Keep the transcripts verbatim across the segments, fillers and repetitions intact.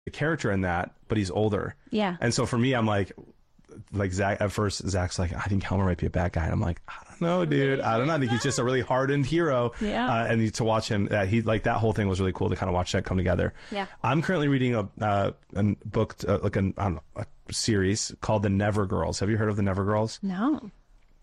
character in that, but he's older. Yeah. And so for me, I'm like, like Zach, at first, Zach's like, I think Helmer might be a bad guy. And I'm like, I don't know, dude. I don't know. I think he's just a really hardened hero. Yeah. Uh, and to watch him, uh, he like that whole thing was really cool to kind of watch that come together. Yeah. I'm currently reading a, uh, a book, uh, like an, I don't know, a series called The Never Girls. Have you heard of The Never Girls? No.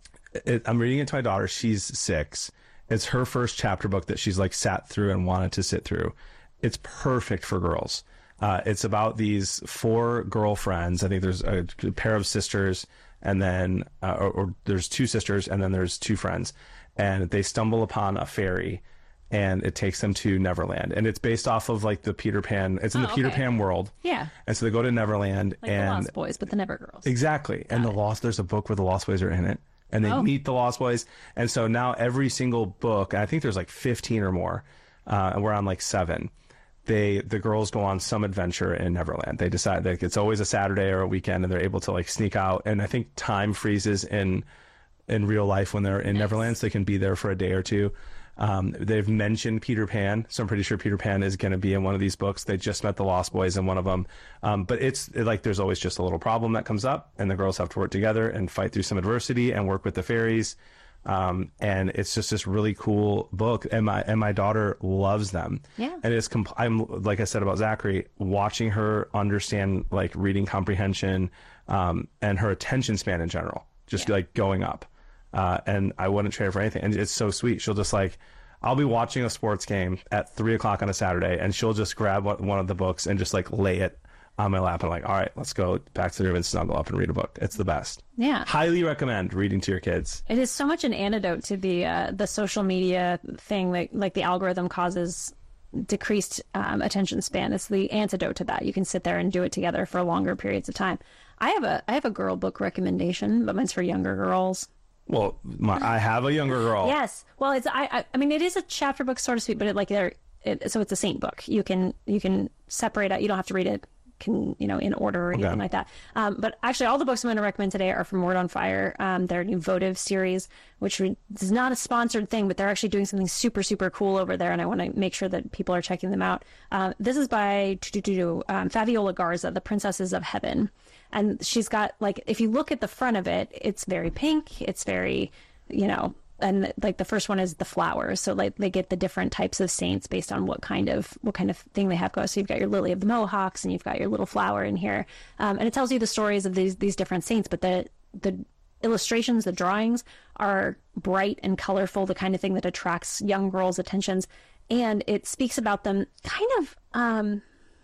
It, I'm reading it to my daughter. She's six. It's her first chapter book that she's like sat through and wanted to sit through. It's perfect for girls. Uh, it's about these four girlfriends. I think there's a pair of sisters, and then, uh, or, or there's two sisters, and then there's two friends. And they stumble upon a ferry, and it takes them to Neverland. And it's based off of like the Peter Pan, it's in Oh, the Peter okay. Pan world. Yeah. And so they go to Neverland. Like and the Lost Boys, but the Never Girls. Exactly. And the Lost, there's a book where the Lost Boys are in it. And they Oh. meet the Lost Boys. And so now every single book, and I think there's like fifteen or more, uh, and we're on like seven. They, the girls go on some adventure in Neverland. They decide that it's always a Saturday or a weekend, and they're able to like sneak out. And I think time freezes in, in real life when they're in nice. Neverland, so they can be there for a day or two. Um, they've mentioned Peter Pan, so I'm pretty sure Peter Pan is going to be in one of these books. They just met the Lost Boys in one of them. Um, but it's like there's always just a little problem that comes up, and the girls have to work together and fight through some adversity and work with the fairies. Um, and it's just this really cool book, and my and my daughter loves them. Yeah. And it's comp- I'm like I said about Zachary, watching her understand like reading comprehension, um, and her attention span in general, just Yeah. like going up. Uh, and I wouldn't trade it for anything. And it's so sweet. She'll just like, I'll be watching a sports game at three o'clock on a Saturday, and she'll just grab one one of the books and just like lay it on my lap and like, all right, let's go back to the room and snuggle up and read a book. It's the best. Yeah. Highly recommend reading to your kids. It is so much an antidote to the uh, the social media thing that like the algorithm causes decreased um, attention span. It's the antidote to that. You can sit there and do it together for longer periods of time. I have a I have a girl book recommendation, but mine's for younger girls. Well, my, I have a younger girl. Yes. Well, it's I, I I mean it is a chapter book, so to speak, but it, like they're it, so it's a saint book. You can you can separate out. You don't have to read it. Can you know in order or anything Okay. like that. Um, but actually, all the books I'm going to recommend today are from Word on Fire. Um, their new votive series, which re- is not a sponsored thing, but they're actually doing something super super cool over there, and I want to make sure that people are checking them out. Um, this is by um, Fabiola Garza, The Princesses of Heaven, and she's got like if you look at the front of it, it's very pink. It's very you know. And like the first one is the flowers, so like they get the different types of saints based on what kind of what kind of thing they have going. So you've got your Lily of the Mohawks, and you've got your little flower in here, um, and it tells you the stories of these these different saints. But the the illustrations, the drawings are bright and colorful, the kind of thing that attracts young girls' attentions, and it speaks about them kind of um,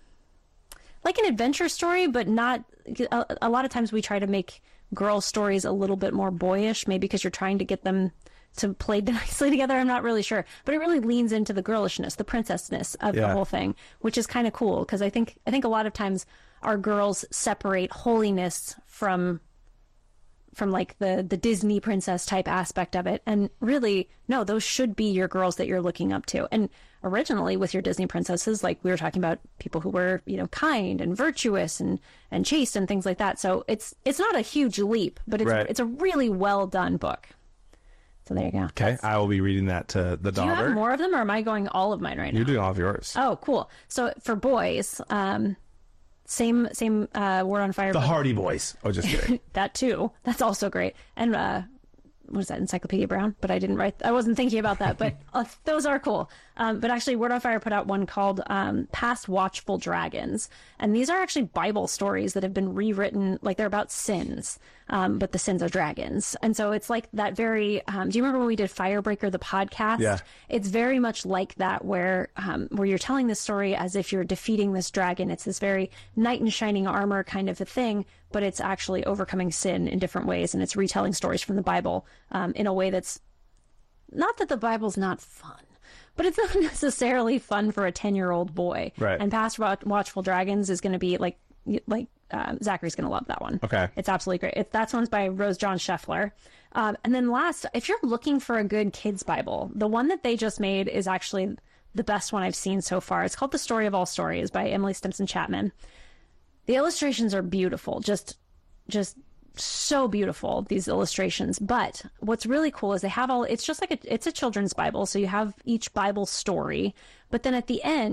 like an adventure story, but not. A, a lot of times we try to make girl stories a little bit more boyish, maybe because you're trying to get them to play nicely together. I'm not really sure, but it really leans into the girlishness, the princessness of Yeah. the whole thing, which is kind of cool because I think I think a lot of times our girls separate holiness from from like the the Disney princess type aspect of it, and really no, those should be your girls that you're looking up to. And originally with your Disney princesses, like we were talking about people who were you know kind and virtuous and and chaste and things like that. So it's it's not a huge leap, but it's Right. it's a really well done book. So there you go. Okay, I will be reading that to the Do you daughter. have more of them, or am I going all of mine right now? You're doing all of yours. Oh, cool. So for boys, um, same same uh, Word on Fire. The book. Hardy Boys. Oh, just kidding. That too. That's also great. And uh, what is that, Encyclopedia Brown? But I didn't write. I wasn't thinking about that. But uh, those are cool. Um, but actually, Word on Fire put out one called um, "Past Watchful Dragons," and these are actually Bible stories that have been rewritten. Like they're about sins, um, but the sins are dragons. And so it's like that very. Um, do you remember when we did Firebreaker, the podcast? Yeah. It's very much like that, where um, where you're telling this story as if you're defeating this dragon. It's this very knight in shining armor kind of a thing, but it's actually overcoming sin in different ways, and it's retelling stories from the Bible um, in a way that's not that the Bible's not fun, but it's not necessarily fun for a ten-year-old boy. Right. And Past Watch- Watchful Dragons is going to be like like um, Zachary's going to love that one. Okay. It's absolutely great. It, that one's by Rose John Scheffler. Um, and then last, if you're looking for a good kids Bible, the one that they just made is actually the best one I've seen so far. It's called The Story of All Stories by Emily Stimson Chapman. The illustrations are beautiful, just just so beautiful, these illustrations. But what's really cool is they have all, it's just like a, it's a children's Bible. So you have each Bible story, but then at the end,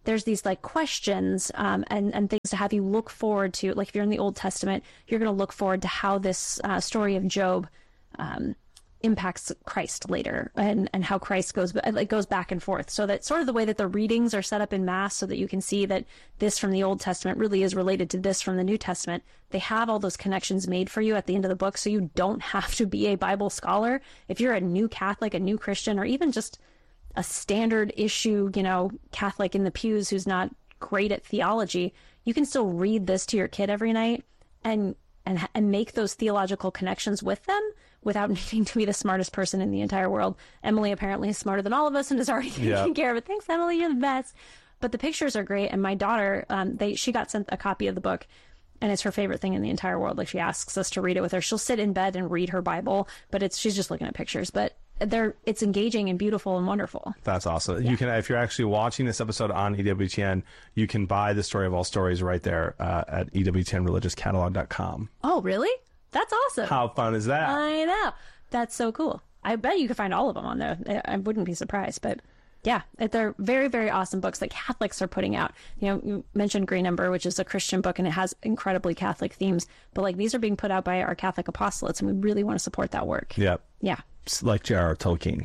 there's these like questions um, and, and things to have you look forward to. Like if you're in the Old Testament, you're going to look forward to how this uh, story of Job um, impacts Christ later, and, and how Christ goes like goes back and forth. So that sort of the way that the readings are set up in Mass, so that you can see that this from the Old Testament really is related to this from the New Testament. They have all those connections made for you at the end of the book, so you don't have to be a Bible scholar. If you're a new Catholic, a new Christian, or even just a standard issue, you know, Catholic in the pews who's not great at theology, you can still read this to your kid every night and and and make those theological connections with them without needing to be the smartest person in the entire world. Emily apparently is smarter than all of us and is already taking yeah. care of it. Thanks, Emily, you're the best. But the pictures are great, and my daughter, um, they she got sent a copy of the book, and it's her favorite thing in the entire world. Like, she asks us to read it with her. She'll sit in bed and read her Bible, but it's she's just looking at pictures. But they're it's engaging and beautiful and wonderful. That's awesome. Yeah. You can, if you're actually watching this episode on E W T N, you can buy the Story of All Stories right there uh, at E W T N religious catalog dot com. Oh, really? That's awesome. How fun is that? I know. That's so cool. I bet you could find all of them on there. I wouldn't be surprised, but yeah, they're very, very awesome books that Catholics are putting out. You know, you mentioned Green Ember, which is a Christian book, and it has incredibly Catholic themes, but like these are being put out by our Catholic apostolates, and we really want to support that work. Yep. Yeah. It's like J R R Tolkien.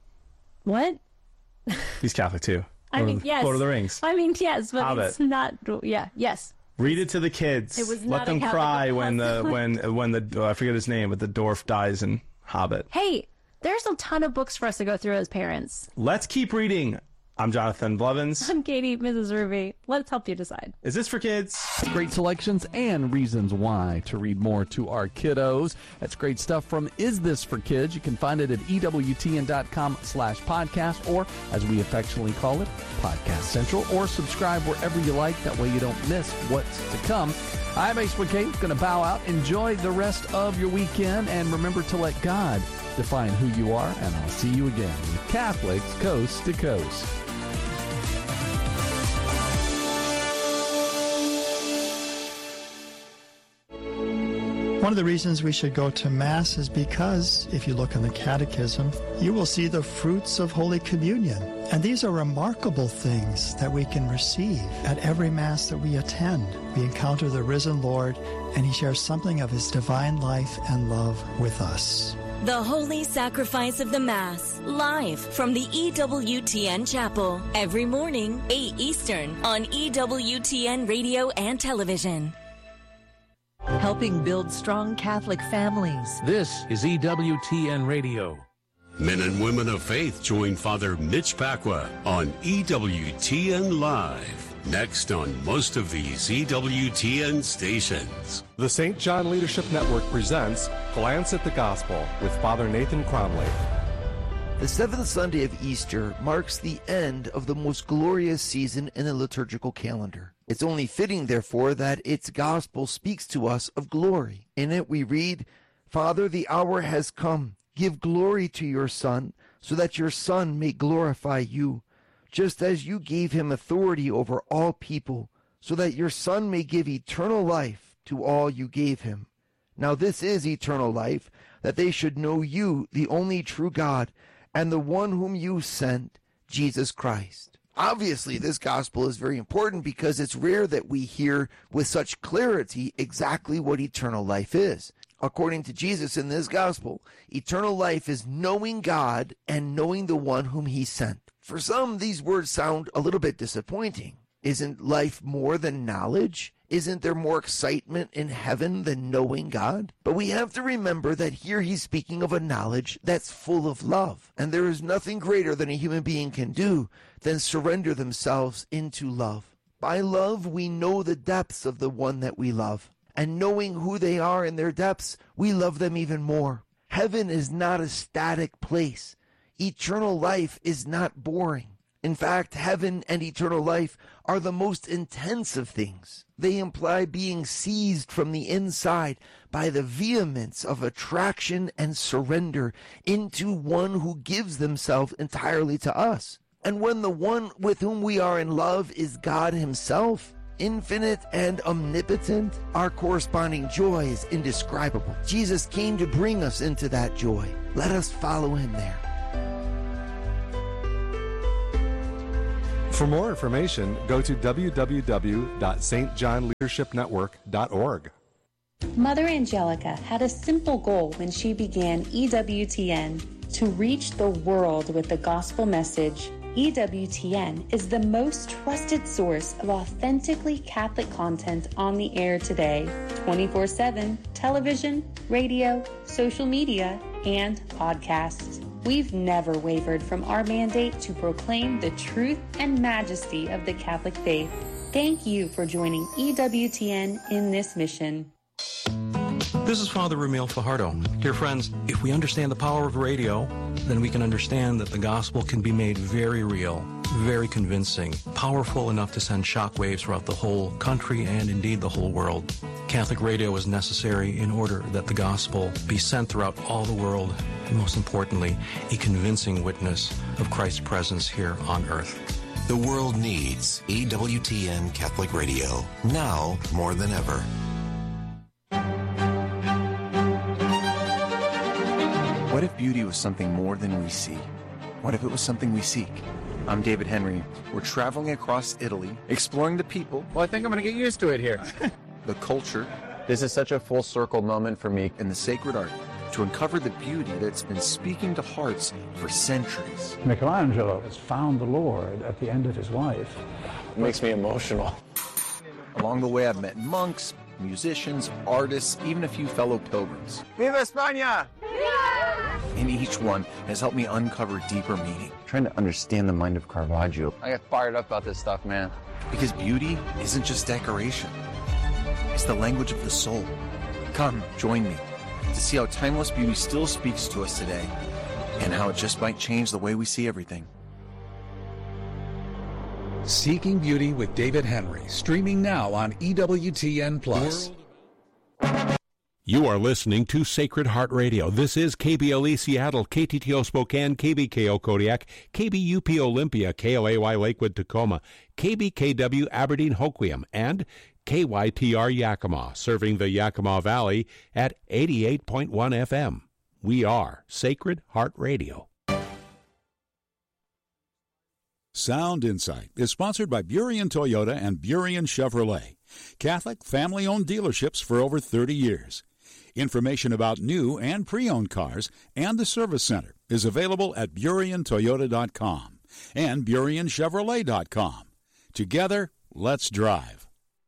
What? He's Catholic too. I Lord mean, of, yes. Lord of the Rings. I mean, yes, but Hobbit. It's not, yeah, yes. Read it to the kids. It was Let not them a Catholic cry when the apostolate. when when the oh, I forget his name, but the dwarf dies in Hobbit. Hey, there's a ton of books for us to go through as parents. Let's keep reading. I'm Jonathan Blevins. I'm Katie, Missus Ruby. Let's help you decide. Is this for kids? Great selections and reasons why to read more to our kiddos. That's great stuff from Is This for Kids? You can find it at E W T N dot com slash podcast, or as we affectionately call it, Podcast Central, or subscribe wherever you like. That way you don't miss what's to come. I'm Ace McKay, going to bow out. Enjoy the rest of your weekend, and remember to let God define who you are, and I'll see you again with Catholics Coast to Coast. One of the reasons we should go to Mass is because, if you look in the Catechism, you will see the fruits of Holy Communion. And these are remarkable things that we can receive at every Mass that we attend. We encounter the risen Lord, and He shares something of His divine life and love with us. The Holy Sacrifice of the Mass, live from the E W T N Chapel, every morning, eight Eastern, on E W T N Radio and Television. Helping build strong Catholic families. This is E W T N Radio. Men and women of faith join Father Mitch Pacwa on E W T N Live. Next on most of these E W T N stations. The Saint John Leadership Network presents Glance at the Gospel with Father Nathan Cromley. The seventh Sunday of Easter marks the end of the most glorious season in the liturgical calendar. It's only fitting, therefore, that its gospel speaks to us of glory. In it we read, Father, the hour has come. Give glory to your Son, so that your Son may glorify you, just as you gave him authority over all people, so that your Son may give eternal life to all you gave him. Now this is eternal life, that they should know you, the only true God, and the one whom you sent, Jesus Christ. Obviously, this gospel is very important because it's rare that we hear with such clarity exactly what eternal life is. According to Jesus in this gospel, eternal life is knowing God and knowing the one whom he sent. For some, these words sound a little bit disappointing. Isn't life more than knowledge? Isn't there more excitement in heaven than knowing God? But we have to remember that here he's speaking of a knowledge that's full of love. And there is nothing greater than a human being can do than surrender themselves into love. By love, we know the depths of the one that we love. And knowing who they are in their depths, we love them even more. Heaven is not a static place. Eternal life is not boring. In fact, heaven and eternal life are the most intense of things. They imply being seized from the inside by the vehemence of attraction and surrender into one who gives themselves entirely to us. And when the one with whom we are in love is God himself, infinite and omnipotent, our corresponding joy is indescribable. Jesus came to bring us into that joy. Let us follow him there. For more information, go to w w w dot s t john leadership network dot org. Mother Angelica had a simple goal when she began E W T N: to reach the world with the gospel message. E W T N is the most trusted source of authentically Catholic content on the air today, twenty-four seven, television, radio, social media, and podcasts. We've never wavered from our mandate to proclaim the truth and majesty of the Catholic faith. Thank you for joining E W T N in this mission. This is Father Ramil Fajardo. Dear friends, if we understand the power of radio, then we can understand that the gospel can be made very real, very convincing, powerful enough to send shockwaves throughout the whole country and indeed the whole world. Catholic radio is necessary in order that the gospel be sent throughout all the world, and most importantly, a convincing witness of Christ's presence here on earth. The world needs E W T N Catholic Radio, now more than ever. What if beauty was something more than we see? What if it was something we seek? I'm David Henry. We're traveling across Italy, exploring the people. Well, I think I'm going to get used to it here. The culture. This is such a full circle moment for me. And the sacred art to uncover the beauty that's been speaking to hearts for centuries. Michelangelo has found the Lord at the end of his life. It makes me emotional. Along the way, I've met monks, musicians, artists, even a few fellow pilgrims. Viva España! And each one has helped me uncover deeper meaning. I'm trying to understand the mind of Caravaggio. I get fired up about this stuff, man. Because beauty isn't just decoration. It's the language of the soul. Come, join me to see how timeless beauty still speaks to us today and how it just might change the way we see everything. Seeking Beauty with David Henry, streaming now on E W T N Plus. You are listening to Sacred Heart Radio. This is K B L E Seattle, K T T O Spokane, K B K O Kodiak, K B U P Olympia, K L A Y Lakewood Tacoma, K B K W Aberdeen Hoquiam, and K Y T R Yakima, serving the Yakima Valley at eighty-eight point one F M. We are Sacred Heart Radio. Sound Insight is sponsored by Burien Toyota and Burien Chevrolet, Catholic family-owned dealerships for over thirty years. Information about new and pre-owned cars and the service center is available at burien toyota dot com and burien chevrolet dot com. Together, let's drive.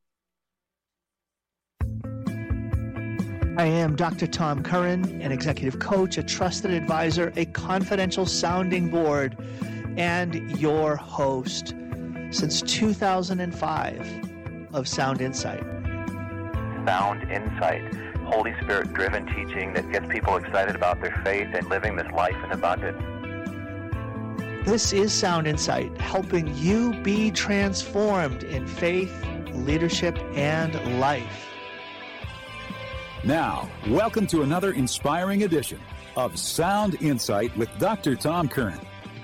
I am Doctor Tom Curran, an executive coach, a trusted advisor, a confidential sounding board, and your host since two thousand five of Sound Insight. Sound Insight, Holy Spirit-driven teaching that gets people excited about their faith and living this life in abundance. This is Sound Insight, helping you be transformed in faith, leadership, and life. Now, welcome to another inspiring edition of Sound Insight with Doctor Tom Curran.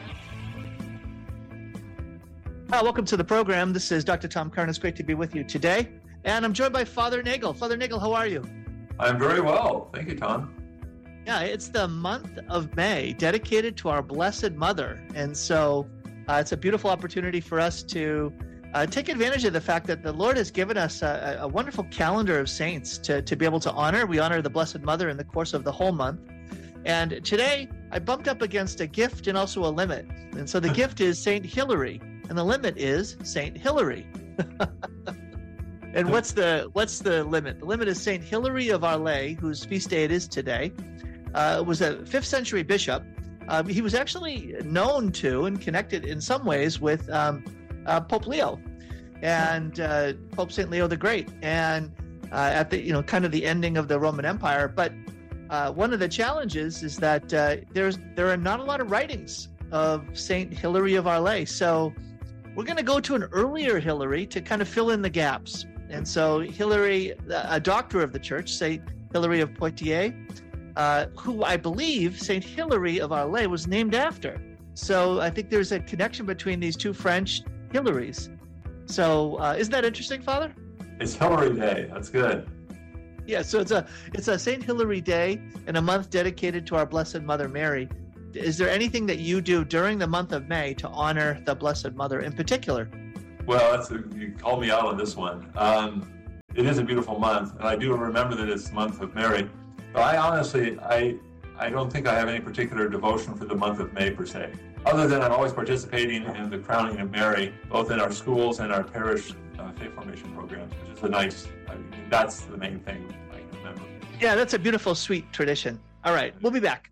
Uh, welcome to the program. This is Doctor Tom Curran. It's great to be with you today. And I'm joined by Father Nagel. Father Nagel, how are you? I'm very well. Thank you, Tom. Yeah, it's the month of May dedicated to our Blessed Mother. And so uh, it's a beautiful opportunity for us to uh, take advantage of the fact that the Lord has given us a, a wonderful calendar of saints to, to be able to honor. We honor the Blessed Mother in the course of the whole month. And today I bumped up against a gift and also a limit. And so the gift is Saint Hilary, and the limit is Saint Hilary. And what's the what's the limit? The limit is Saint Hilary of Arles, whose feast day it is today. Uh, was a fifth century bishop. Uh, he was actually known to and connected in some ways with um, uh, Pope Leo and uh, Pope Saint Leo the Great, and uh, at the you know kind of the ending of the Roman Empire. But uh, one of the challenges is that uh, there's there are not a lot of writings of Saint Hilary of Arles. So we're going to go to an earlier Hilary to kind of fill in the gaps. And so Hilary, a doctor of the church, Saint Hilary of Poitiers, uh, who I believe Saint Hilary of Arles was named after. So I think there's a connection between these two French Hilarys. So uh, isn't that interesting, Father? It's Hilary Day. That's good. Yeah, so it's a it's a Saint Hilary Day and a month dedicated to our Blessed Mother Mary. is there anything that you do during the month of May to honor the Blessed Mother in particular? Well, that's a, you called me out on this one. Um, it is a beautiful month, and I do remember that it's the month of Mary. But I honestly, I I don't think I have any particular devotion for the month of May per se, other than I'm always participating in the crowning of Mary, both in our schools and our parish uh, faith formation programs, which is a nice, I mean, that's the main thing I can remember. Yeah, that's a beautiful, sweet tradition. All right, we'll be back.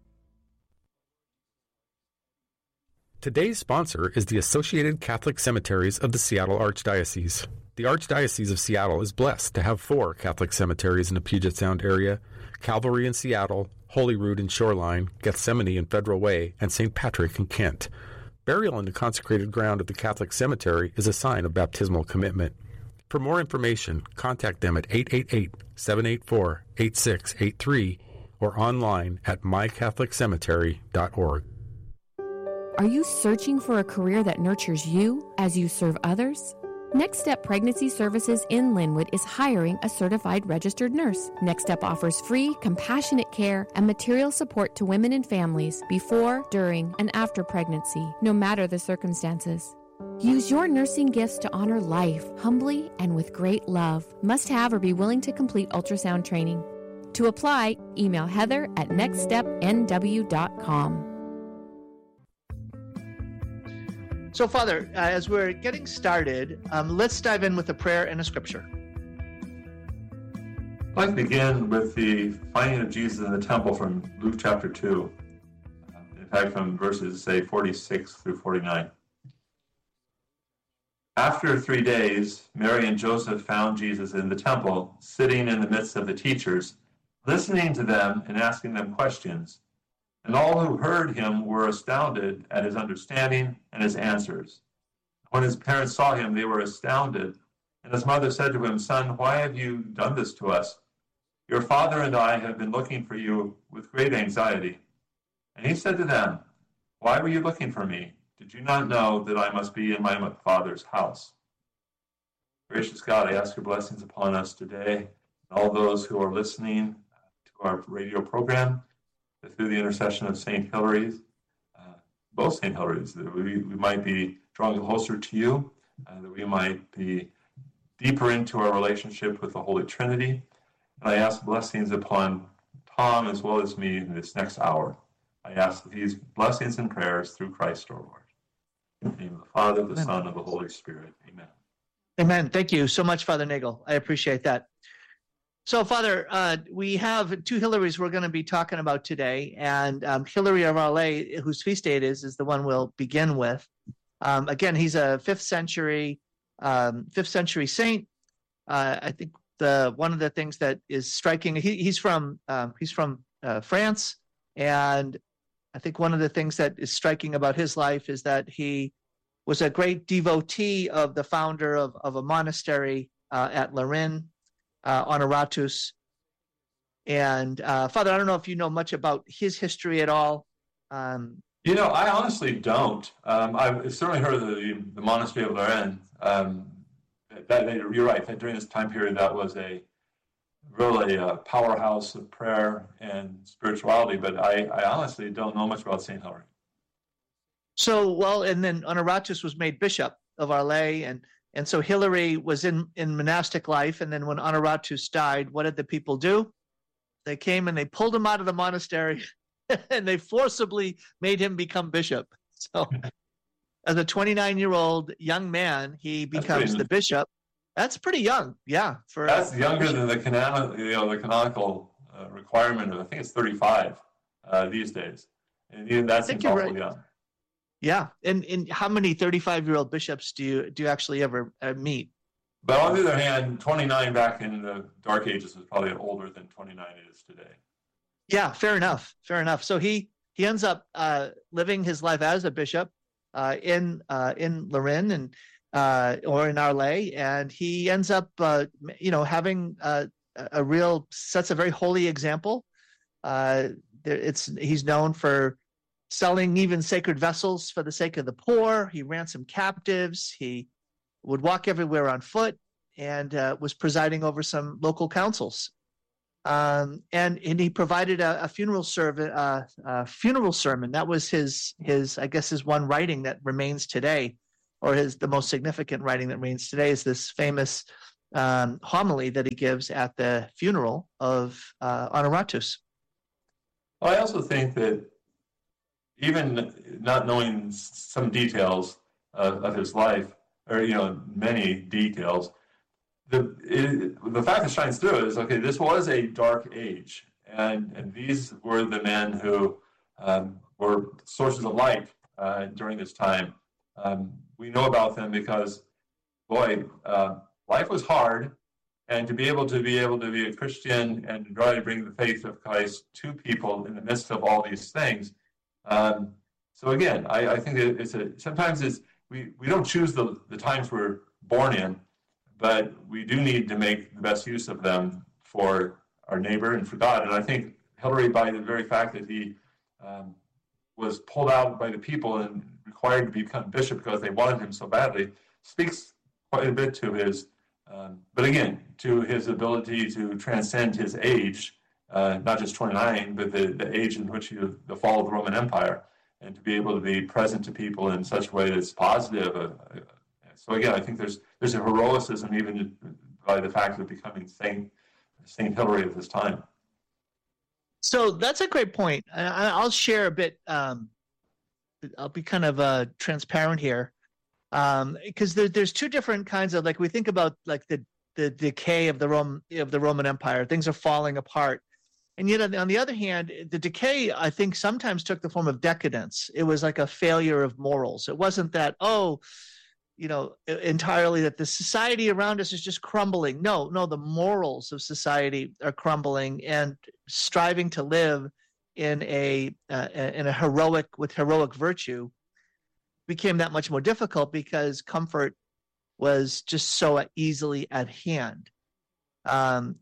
Today's sponsor is the Associated Catholic Cemeteries of the Seattle Archdiocese. The Archdiocese of Seattle is blessed to have four Catholic cemeteries in the Puget Sound area: Calvary in Seattle, Holyrood in Shoreline, Gethsemane in Federal Way, and Saint Patrick in Kent. Burial in the consecrated ground of the Catholic cemetery is a sign of baptismal commitment. For more information, contact them at eight eight eight, seven eight four, eight six eight three or online at my catholic cemetery dot org. Are you searching for a career that nurtures you as you serve others? Next Step Pregnancy Services in Linwood is hiring a certified registered nurse. Next Step offers free, compassionate care and material support to women and families before, during, and after pregnancy, no matter the circumstances. Use your nursing gifts to honor life, humbly and with great love. Must have or be willing to complete ultrasound training. To apply, email Heather at next step n w dot com. So, Father, uh, as we're getting started, um, let's dive in with a prayer and a scripture. I'd like to begin with the finding of Jesus in the temple from Luke chapter two. Uh, in fact, from verses, say, forty-six through forty-nine. After three days, Mary and Joseph found Jesus in the temple, sitting in the midst of the teachers, listening to them and asking them questions. And all who heard him were astounded at his understanding and his answers. When his parents saw him, they were astounded. And his mother said to him, "Son, why have you done this to us? Your father and I have been looking for you with great anxiety." And he said to them, "Why were you looking for me? Did you not know that I must be in my Father's house?" Gracious God, I ask your blessings upon us today and all those who are listening to our radio program, through the intercession of Saint Hilary, uh, both Saint Hilaries, that we, we might be drawn closer to you, uh, that we might be deeper into our relationship with the Holy Trinity. And I ask blessings upon Tom as well as me in this next hour. I ask these blessings and prayers through Christ our Lord. In the name of the Father, the Amen. Son, and the Holy Spirit. Amen. Amen. Thank you so much, Father Nagel. I appreciate that. So, Father, uh, we have two Hilaries we're going to be talking about today, and um, Hilary of Arles, whose feast date is, is the one we'll begin with. Um, again, he's a fifth century, um, fifth century saint. Uh, I think the one of the things that is striking, he, he's from um, he's from uh, France, and I think one of the things that is striking about his life is that he was a great devotee of the founder of, of a monastery uh, at Lorraine. Uh, Honoratus. And uh, Father, I don't know if you know much about his history at all. Um, you know, I honestly don't. Um, I've certainly heard of the, the monastery of Lorraine. Um, that, that, you're right, that during this time period, that was a really a powerhouse of prayer and spirituality, but I, I honestly don't know much about Saint Hilary. So, well, and then Honoratus was made bishop of Arles, and And so Hilary was in, in monastic life, and then when Honoratus died, what did the people do? They came and they pulled him out of the monastery, and they forcibly made him become bishop. So as a twenty-nine-year-old young man, he becomes the bishop. That's pretty young, yeah. For That's a, younger for than the canonical, you know, the canonical uh, requirement of, I think it's thirty-five uh, these days. And even that seems awful young. Yeah, and and how many thirty-five-year-old bishops do you do you actually ever uh, meet? But on the other hand, twenty-nine back in the Dark Ages was probably older than twenty-nine is today. Yeah, fair enough, fair enough. So he he ends up uh, living his life as a bishop uh, in uh, in Lorraine and uh, or in Arles, and he ends up uh, you know having uh, a real sets a very holy example. Uh, there, it's he's known for selling even sacred vessels for the sake of the poor. He ransomed captives. He would walk everywhere on foot, and uh, was presiding over some local councils. Um, and, and he provided a, a funeral serv- uh, uh, funeral sermon. That was his, his, I guess, his one writing that remains today, or his the most significant writing that remains today is this famous um, homily that he gives at the funeral of uh, Honoratus. Well, I also think that even not knowing some details of, of his life, or, you know, many details, the it, the fact that shines through is, okay, this was a dark age, and, and these were the men who um, were sources of light uh, during this time. Um, we know about them because, boy, uh, life was hard, and to be able to be able to be a Christian and to try to bring the faith of Christ to people in the midst of all these things. Um, so again, I, I think that it's a sometimes it's we, we don't choose the, the times we're born in, but we do need to make the best use of them for our neighbor and for God. And I think Hilary, by the very fact that he um, was pulled out by the people and required to become bishop because they wanted him so badly, speaks quite a bit to his, um, but again, to his ability to transcend his age, uh, not just twenty-nine, but the, the age in which he, the fall of the Roman Empire, and to be able to be present to people in such a way that's positive. Uh, uh, so again, I think there's there's a heroicism even by the fact of becoming Saint Saint Hilary of this time. So that's a great point. I, I'll share a bit. Um, I'll be kind of uh, transparent here, um, because there, there's two different kinds of, like, we think about like the the decay of the Rome of the Roman Empire. Things are falling apart, and yet on the, on the other hand, the decay, I think, sometimes took the form of decadence. It was like a failure of morals. It wasn't that, oh, you know, entirely that the society around us is just crumbling. No, no, the morals of society are crumbling, and striving to live in a uh, in a heroic with heroic virtue became that much more difficult because comfort was just so easily at hand. Um,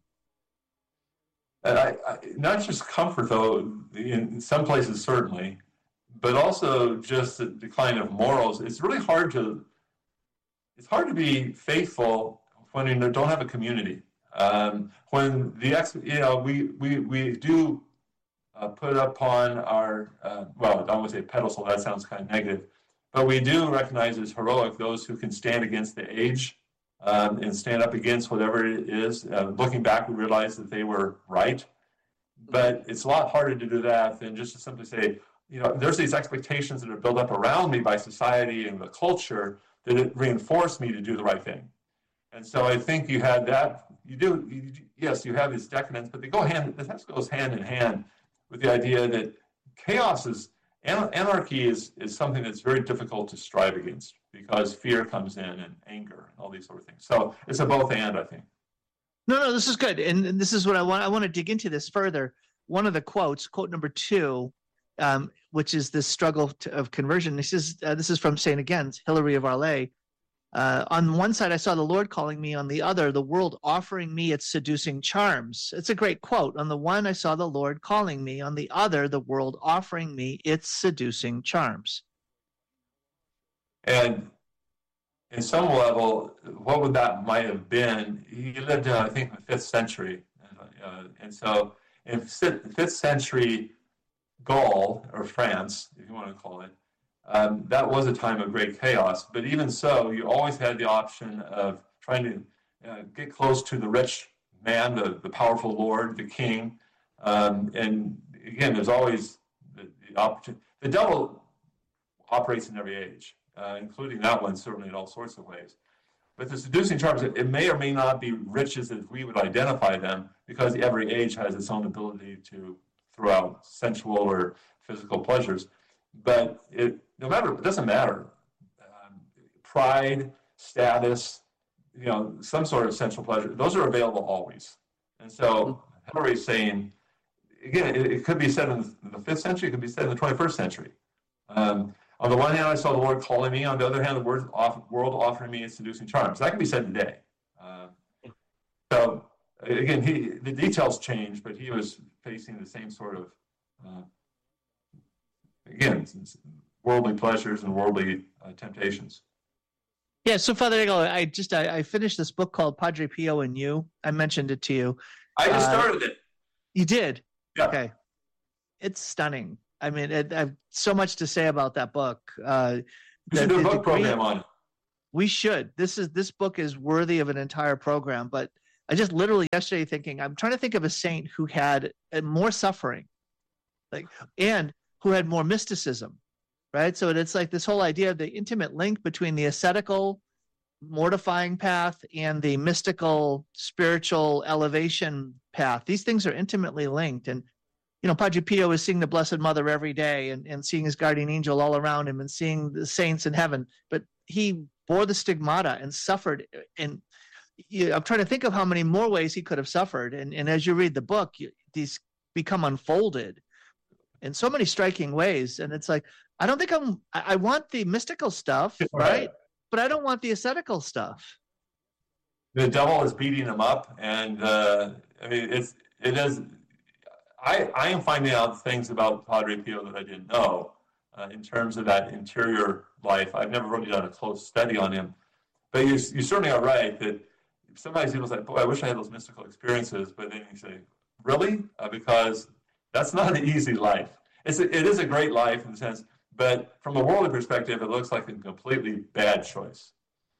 and I, I, not just comfort, though, in some places certainly, but also just the decline of morals. It's really hard to it's hard to be faithful when you don't have a community. Um, when the ex, you know, we we we do uh, put upon our uh, well, I don't want to say pedestal. That sounds kind of negative, but we do recognize as heroic those who can stand against the age um, and stand up against whatever it is. Uh, looking back, we realize that they were right, but it's a lot harder to do that than just to simply say, you know, there's these expectations that are built up around me by society and the culture that it reinforced me to do the right thing. And so I think you had that. You do, you, yes, you have this decadence, but they go hand. This goes hand in hand with the idea that chaos is anarchy is is something that's very difficult to strive against because fear comes in and anger and all these sort of things. So it's a both and, I think. No, no, this is good, and, and this is what I want. I want to dig into this further. One of the quotes, quote number two, um, which is this struggle to, of conversion. This is uh, this is from Saint Again's Hilary of Arles. Uh, on one side, I saw the Lord calling me. On the other, the world offering me its seducing charms. It's a great quote. On the one, I saw the Lord calling me. On the other, the world offering me its seducing charms. And in some level, what would that might have been? He lived in, I think, the fifth century. Uh, and so in fifth century Gaul, or France, if you want to call it, Um, that was a time of great chaos, but even so, you always had the option of trying to uh, get close to the rich man, the, the powerful lord, the king. Um, and again, there's always the, the opportunity. The devil operates in every age, uh, including that one, certainly in all sorts of ways. But the seducing charms, it, it may or may not be riches as we would identify them, because every age has its own ability to throw out sensual or physical pleasures. But it, no matter, it doesn't matter. Um, pride, status, you know, some sort of sensual pleasure, those are available always. And so Hilary is saying, again, it, it could be said in the fifth century, it could be said in the twenty-first century. Um, on the one hand, I saw the Lord calling me. On the other hand, the word off, world offering me its seducing charms. That can be said today. Uh, so again, he, the details changed, but he was facing the same sort of uh, again, worldly pleasures and worldly uh, temptations. Yeah, so Father Nagel, I just I, I finished this book called Padre Pio and You. I mentioned it to you. I just uh, started it. You did? Yeah. Okay. It's stunning. I mean, it, I have so much to say about that book. Uh, we should do a book program on it. We should. This is this book is worthy of an entire program. But I just literally yesterday thinking, I'm trying to think of a saint who had more suffering, like, and who had more mysticism, right? So it's like this whole idea of the intimate link between the ascetical, mortifying path and the mystical, spiritual elevation path. These things are intimately linked. And, you know, Padre Pio is seeing the Blessed Mother every day and, and seeing his guardian angel all around him and seeing the saints in heaven. But he bore the stigmata and suffered. And you know, I'm trying to think of how many more ways he could have suffered. And, and as you read the book, you, these become unfolded in so many striking ways. And it's like, I don't think I'm, I, I want the mystical stuff, right? But I don't want the ascetical stuff. The devil is beating him up, and uh, I mean, it's it is. I I am finding out things about Padre Pio that I didn't know uh, in terms of that interior life. I've never really done a close study on him, but you you certainly are right that sometimes people say, "Boy, I wish I had those mystical experiences," but then you say, "Really?" Uh, because that's not an easy life. It's a, it is a great life in the sense. But from a worldly perspective, it looks like a completely bad choice.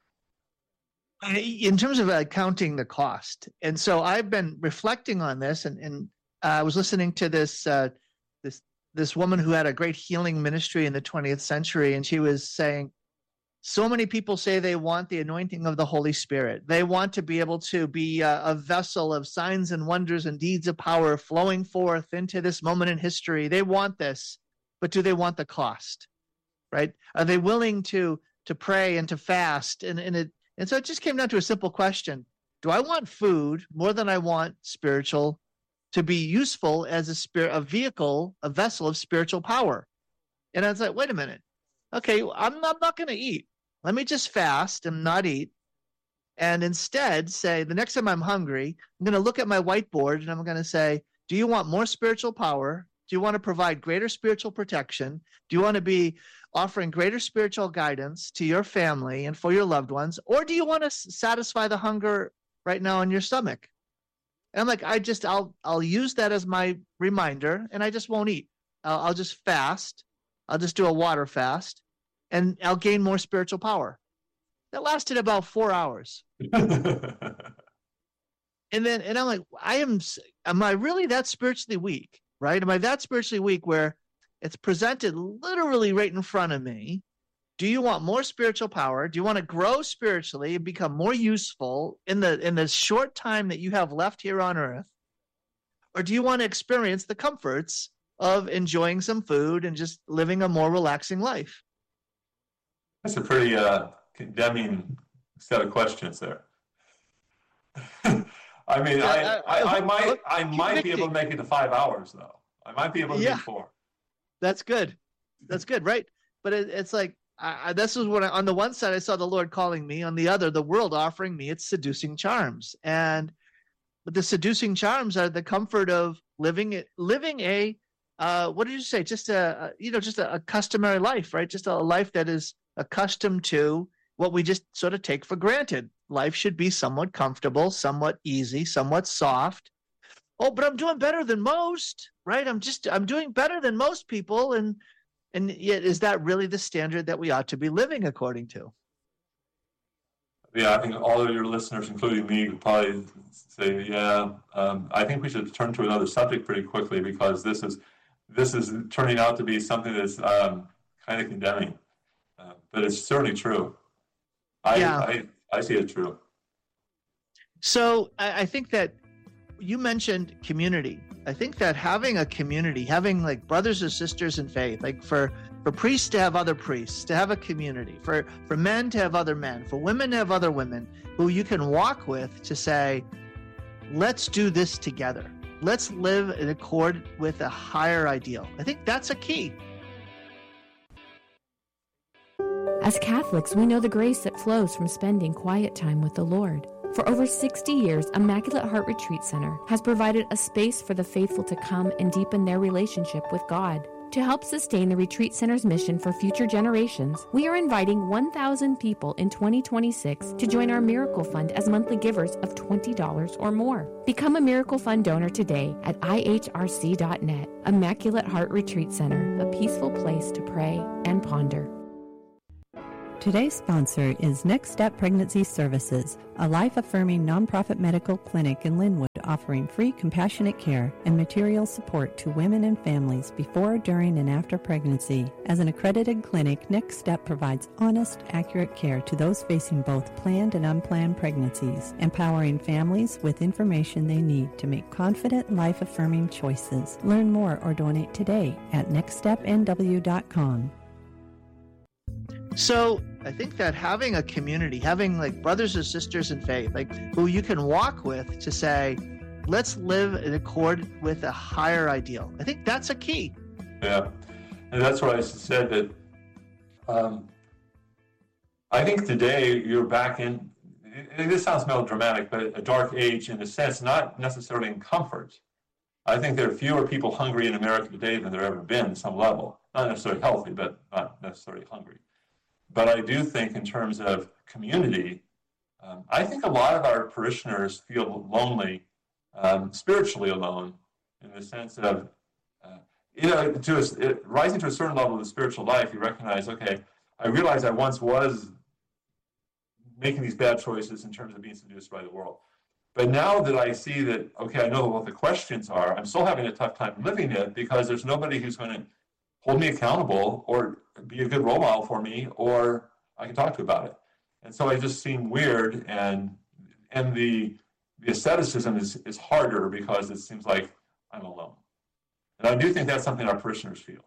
In terms of uh, counting the cost. And so I've been reflecting on this, and, and uh, I was listening to this, uh, this, this woman who had a great healing ministry in the twentieth century, and she was saying, so many people say they want the anointing of the Holy Spirit. They want to be able to be a, a vessel of signs and wonders and deeds of power flowing forth into this moment in history. They want this. But do they want the cost, right? Are they willing to to pray and to fast? And and it and so it just came down to a simple question: do I want food more than I want spiritual to be useful as a spirit, a vehicle, a vessel of spiritual power? And I was like, wait a minute, okay, I'm not, I'm not going to eat. Let me just fast and not eat, and instead say the next time I'm hungry, I'm going to look at my whiteboard and I'm going to say, do you want more spiritual power? Do you want to provide greater spiritual protection? Do you want to be offering greater spiritual guidance to your family and for your loved ones? Or do you want to satisfy the hunger right now in your stomach? And I'm like, I just, I'll, I'll use that as my reminder, and I just won't eat. I'll, I'll just fast. I'll just do a water fast, and I'll gain more spiritual power. That lasted about four hours. And then, and I'm like, I am, am I really that spiritually weak? Right? Am I that spiritually weak where it's presented literally right in front of me? Do you want more spiritual power? Do you want to grow spiritually and become more useful in the in the short time that you have left here on earth? Or do you want to experience the comforts of enjoying some food and just living a more relaxing life? That's a pretty uh, condemning set of questions there. I mean, I, I, I, I might I might be able to make it to five hours, though. I might be able to yeah. do four. That's good. That's good, right? But it, it's like, I, this is what I, on the one side, I saw the Lord calling me. On the other, the world offering me its seducing charms. And but the seducing charms are the comfort of living living a, uh, what did you say? Just a, you know, just a, a customary life, right? Just a life that is accustomed to what we just sort of take for granted. Life should be somewhat comfortable, somewhat easy, somewhat soft. Oh, but I'm doing better than most, right? I'm just, I'm doing better than most people. And, and yet, is that really the standard that we ought to be living according to? Yeah, I think all of your listeners, including me, would probably say, yeah, um, I think we should turn to another subject pretty quickly, because this is, this is turning out to be something that's um, kind of condemning, uh, but it's certainly true. I, yeah. I, I see it true. So I, I think that you mentioned community. I think that having a community, having like brothers or sisters in faith, like for, for priests to have other priests, to have a community, for, for men to have other men, for women to have other women who you can walk with to say, let's do this together. Let's live in accord with a higher ideal. I think that's a key. As Catholics, we know the grace that flows from spending quiet time with the Lord. For over sixty years, Immaculate Heart Retreat Center has provided a space for the faithful to come and deepen their relationship with God. To help sustain the Retreat Center's mission for future generations, we are inviting one thousand people in twenty twenty-six to join our Miracle Fund as monthly givers of twenty dollars or more. Become a Miracle Fund donor today at I H R C dot net. Immaculate Heart Retreat Center, a peaceful place to pray and ponder. Today's sponsor is Next Step Pregnancy Services, a life-affirming nonprofit medical clinic in Linwood offering free compassionate care and material support to women and families before, during, and after pregnancy. As an accredited clinic, Next Step provides honest, accurate care to those facing both planned and unplanned pregnancies, empowering families with information they need to make confident, life-affirming choices. Learn more or donate today at next step n w dot com. So I think that having a community, having like brothers or sisters in faith, like who you can walk with to say, let's live in accord with a higher ideal. I think that's a key. Yeah. And that's why I said that um, I think today you're back in, this sounds melodramatic, but a dark age in a sense, not necessarily in comfort. I think there are fewer people hungry in America today than there ever been at some level. Not necessarily healthy, but not necessarily hungry. But I do think in terms of community, um, I think a lot of our parishioners feel lonely, um, spiritually alone, in the sense of, uh, you know, to a, it, rising to a certain level of the spiritual life, you recognize, okay, I realize I once was making these bad choices in terms of being seduced by the world. But now that I see that, okay, I know what the questions are, I'm still having a tough time living it because there's nobody who's going to hold me accountable or be a good role model for me, or I can talk to about it. And so I just seem weird, and and the the asceticism is, is harder because it seems like I'm alone. And I do think that's something our parishioners feel.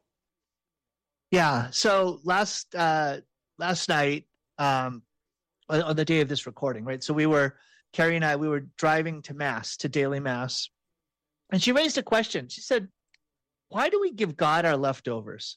Yeah. So last uh, last night, um, on the day of this recording, right? So we were, Carrie and I, we were driving to Mass, to daily Mass, and she raised a question. She said, why do we give God our leftovers?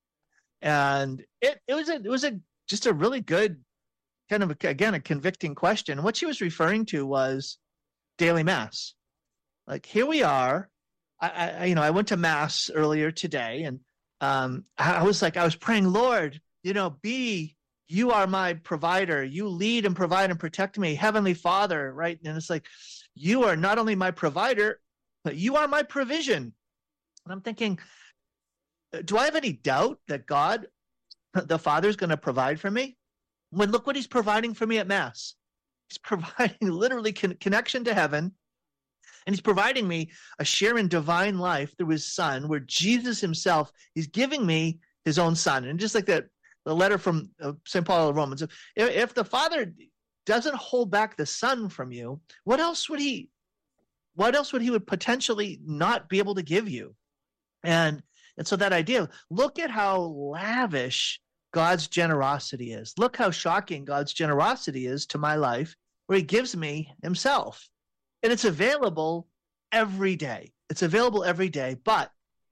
And it, it was a, it was a, just a really good kind of, a, again, a convicting question. What she was referring to was daily Mass. Like, here we are. I, I you know, I went to Mass earlier today, and um, I was like, I was praying, Lord, you know, be, you are my provider. You lead and provide and protect me, Heavenly Father, right? And it's like, you are not only my provider, but you are my provision. And I'm thinking, do I have any doubt that God, the Father, is going to provide for me? When look what he's providing for me at Mass. He's providing literally con- connection to heaven, and he's providing me a share in divine life through his Son, where Jesus himself, he's giving me his own Son. And just like that, the letter from uh, Saint Paul of the Romans, if, if the Father doesn't hold back the Son from you, what else would he, what else would he would potentially not be able to give you? And and so that idea, look at how lavish God's generosity is. Look how shocking God's generosity is to my life, where he gives me himself. And it's available every day. It's available every day. But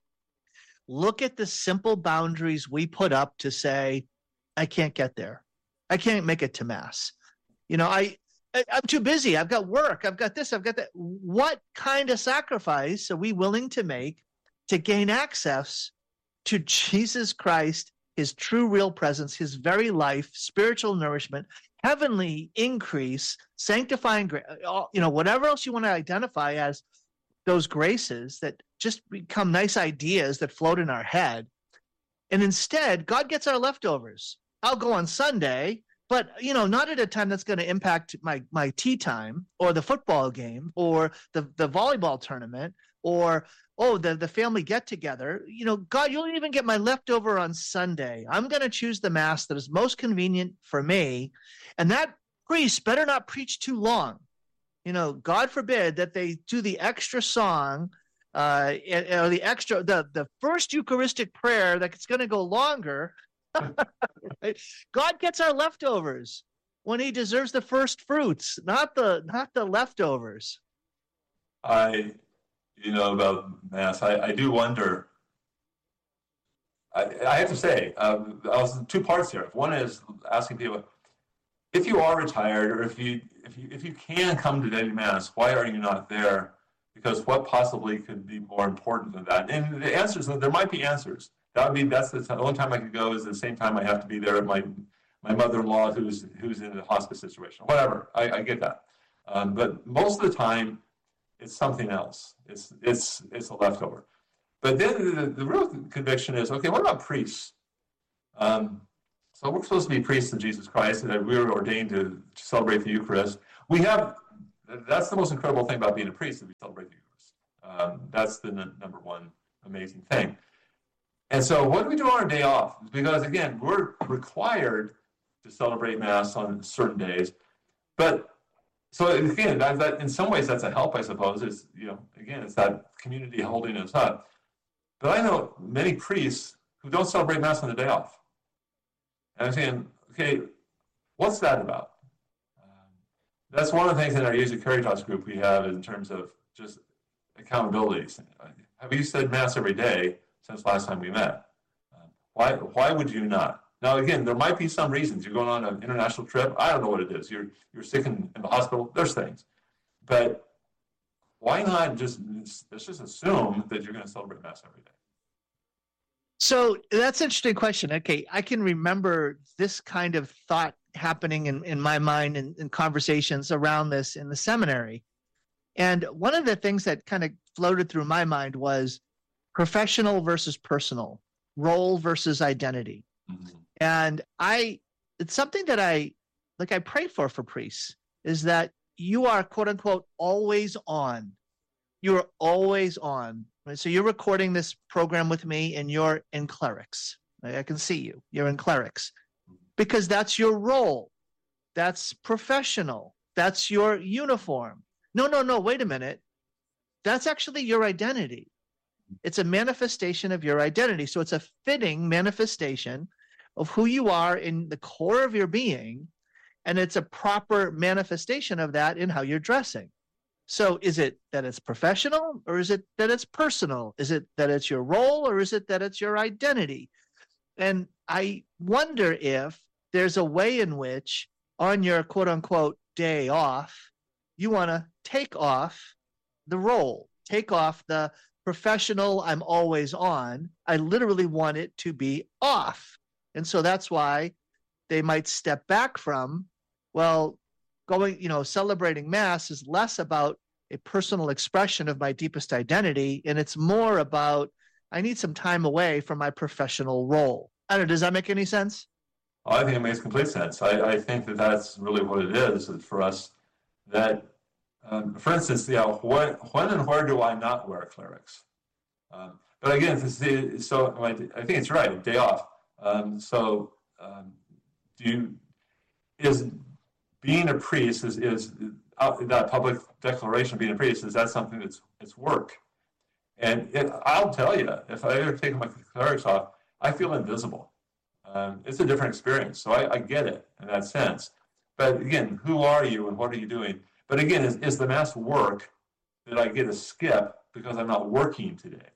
look at the simple boundaries we put up to say, I can't get there. I can't make it to Mass. You know, I, I I'm too busy. I've got work. I've got this. I've got that. What kind of sacrifice are we willing to make to gain access to Jesus Christ, his true real presence, his very life, spiritual nourishment, heavenly increase, sanctifying, you know, whatever else you want to identify as those graces that just become nice ideas that float in our head. And instead, God gets our leftovers. I'll go on Sunday, but, you know, not at a time that's going to impact my, my tea time or the football game or the, the volleyball tournament or, oh, the, the family get-together. You know, God, you'll even get my leftover on Sunday. I'm going to choose the Mass that is most convenient for me. And that priest better not preach too long. You know, God forbid that they do the extra song uh, or the extra, the, the first Eucharistic prayer that's going to go longer. Right? God gets our leftovers when he deserves the first fruits, not the not the leftovers. I, you know, about Mass, I, I do wonder. I, I have to say, um, I was two parts here. One is asking people, if you are retired, or if you if you if you can come to daily Mass, why are you not there? Because what possibly could be more important than that? And the answers, there might be answers. That would be, that's the, the only time I could go is the same time I have to be there at my, my mother-in-law who's, who's in a hospice situation. Whatever, I, I get that. Um, but most of the time, it's something else. It's, it's, it's a leftover. But then the, the real conviction is, okay, what about priests? Um, so we're supposed to be priests of Jesus Christ, and that we were ordained to, to celebrate the Eucharist. We have, that's the most incredible thing about being a priest, that we celebrate the Eucharist. Um, that's the n- number one amazing thing. And so what do we do on our day off? Because, again, we're required to celebrate Mass on certain days. But, so again, that, that in some ways that's a help, I suppose. It's, you know, again, it's that community holding us up. But I know many priests who don't celebrate Mass on the day off. And I'm saying, okay, what's that about? Um, that's one of the things in our Jesu Caritas group we have in terms of just accountabilities. Have you said Mass every day since last time we met? Uh, why why would you not? Now, again, there might be some reasons. You're going on an international trip. I don't know what it is. You're you're sick in, in the hospital. There's things. But why not just, let's just assume that you're going to celebrate Mass every day? So that's an interesting question. Okay, I can remember this kind of thought happening in, in my mind in, in conversations around this in the seminary. And one of the things that kind of floated through my mind was professional versus personal, role versus identity. Mm-hmm. And I, it's something that I, like I pray for for priests, is that you are, quote unquote, always on. You are always on. Right? So you're recording this program with me and you're in clerics. Right? I can see you. You're in clerics because that's your role. That's professional. That's your uniform. No, no, no, wait a minute. That's actually your identity. It's a manifestation of your identity. So it's a fitting manifestation of who you are in the core of your being, and it's a proper manifestation of that in how you're dressing. So is it that it's professional, or is it that it's personal? Is it that it's your role, or is it that it's your identity? And I wonder if there's a way in which on your quote-unquote day off, you want to take off the role, take off the professional, I'm always on. I literally want it to be off. And so that's why they might step back from, well, going, you know, celebrating Mass is less about a personal expression of my deepest identity, and it's more about, I need some time away from my professional role. I don't know, does that make any sense? Oh, I think it makes complete sense. I, I think that that's really what it is for us. That, um, for instance, yeah, when, when and where do I not wear clerics? Um, but again, so I think it's right, day off. Um, so, um, do you, is being a priest, is, is uh, that public declaration of being a priest, is that something that's it's work? And it, I'll tell you, if I ever take my clerics off, I feel invisible. Um, it's a different experience, so I, I get it in that sense. But again, who are you and what are you doing? But again, is, is the Mass work that I get a skip because I'm not working today?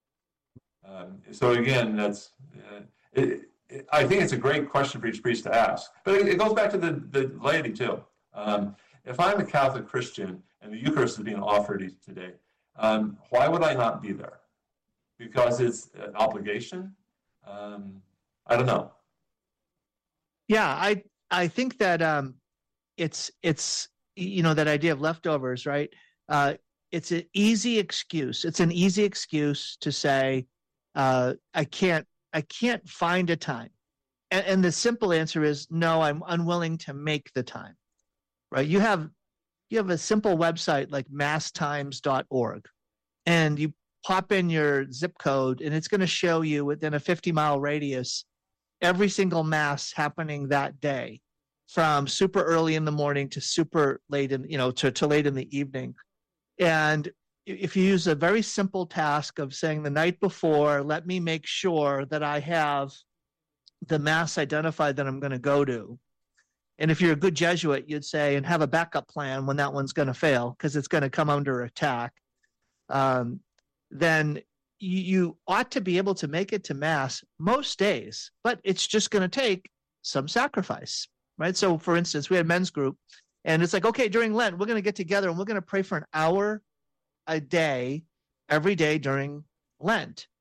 Um, so again, that's uh, it, it, I think it's a great question for each priest to ask. But it, it goes back to the, the laity too. Um, if I'm a Catholic Christian and the Eucharist is being offered today, um, why would I not be there? Because it's an obligation? Um, I don't know. Yeah, I I think that um, it's it's you know that idea of leftovers, right? Uh, it's an easy excuse. It's an easy excuse to say, uh, I can't I can't find a time, and, and the simple answer is no. I'm unwilling to make the time. Right? You have you have a simple website like mass times dot org, and you pop in your zip code, and it's going to show you within a fifty mile radius every single Mass happening that day, from super early in the morning to super late in, you know, to, to late in the evening. And if you use a very simple task of saying the night before, let me make sure that I have the Mass identified that I'm going to go to. And if you're a good Jesuit, you'd say, and have a backup plan when that one's going to fail, because it's going to come under attack. Um, then you, you ought to be able to make it to Mass most days, but it's just going to take some sacrifice, right? So, for instance, we had a men's group, and it's like, okay, during Lent, we're going to get together and we're going to pray for an hour a day, every day during Lent.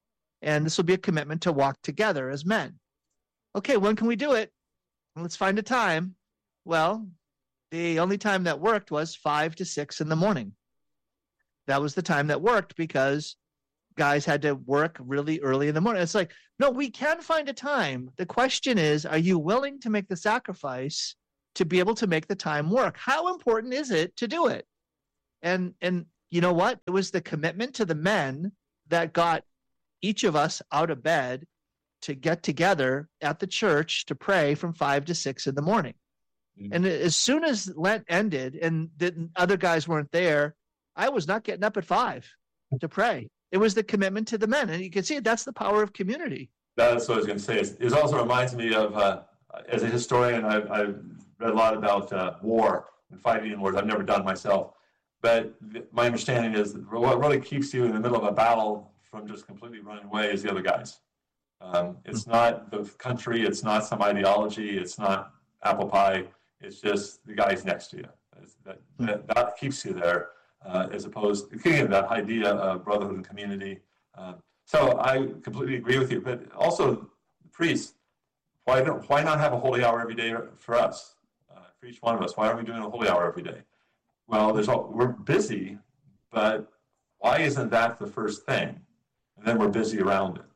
And this will be a commitment to walk together as men. Okay, when can we do it? Let's find a time. Well, the only time that worked was five to six in the morning. That was the time that worked because guys had to work really early in the morning. It's like, no, we can find a time. The question is, are you willing to make the sacrifice to be able to make the time work? How important is it to do it? And, and you know what? It was the commitment to the men that got each of us out of bed to get together at the church to pray from five to six in the morning. Mm-hmm. And as soon as Lent ended and the other guys weren't there, I was not getting up at five to pray. It was the commitment to the men. And you can see that's the power of community. That's what I was going to say. It also reminds me of, uh, as a historian, I've, I've read a lot about uh, war and fighting in wars. I've never done myself. But th- my understanding is that what really keeps you in the middle of a battle from just completely running away is the other guys. Um, it's not the country, it's not some ideology, it's not apple pie, it's just the guys next to you. That, that, that keeps you there, uh, as opposed to again, that idea of brotherhood and community. Um, so I completely agree with you, but also priests, why don't why not have a holy hour every day for us, uh, for each one of us? Why aren't we doing a holy hour every day? Well, there's all, we're busy, but why isn't that the first thing? And then we're busy around it.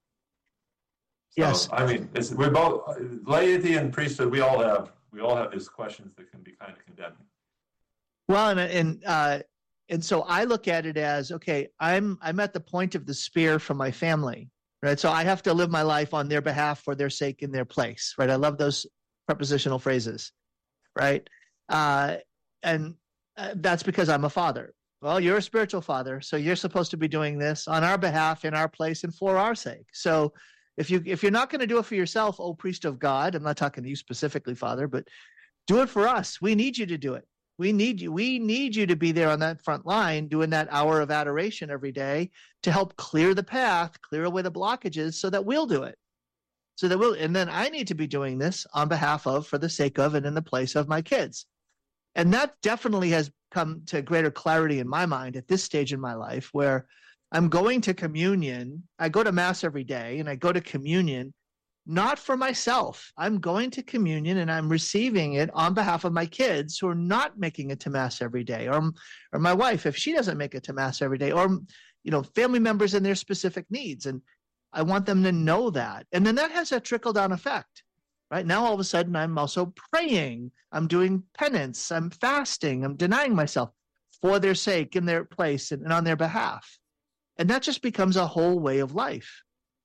So, yes, I mean, it's, we're both laity and priesthood. We all have we all have these questions that can be kind of condemning. Well, and and uh, and so I look at it as, okay, I'm I'm at the point of the spear from my family, right? So I have to live my life on their behalf, for their sake, in their place, right? I love those prepositional phrases, right? Uh, and uh, that's because I'm a father. Well, you're a spiritual father, so you're supposed to be doing this on our behalf, in our place, and for our sake. So if you if you're not going to do it for yourself, oh priest of God, I'm not talking to you specifically, Father, but do it for us. We need you to do it. We need you. We need you to be there on that front line, doing that hour of adoration every day to help clear the path, clear away the blockages, so that we'll do it. So that we'll, and then I need to be doing this on behalf of, for the sake of, and in the place of my kids. And that definitely has come to greater clarity in my mind at this stage in my life, where I'm going to communion. I go to Mass every day, and I go to communion not for myself. I'm going to communion, and I'm receiving it on behalf of my kids who are not making it to Mass every day, or, or my wife, if she doesn't make it to Mass every day, or, you know, family members and their specific needs. And I want them to know that. And then that has a trickle-down effect. Right now, all of a sudden, I'm also praying. I'm doing penance. I'm fasting. I'm denying myself for their sake, in their place, and, and on their behalf. And that just becomes a whole way of life.